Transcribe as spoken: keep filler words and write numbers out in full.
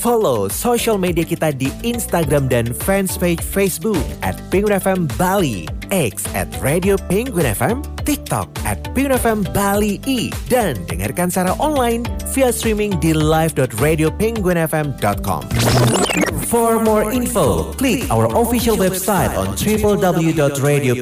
Follow social media kita di Instagram dan fanspage Facebook at Penguin F M Bali, X at Radio Penguin F M, TikTok at Penguin F M Bali I, dan dengarkan secara online via streaming di live dot radio penguin f m dot com. For more info, klik our official website on w w w dot radio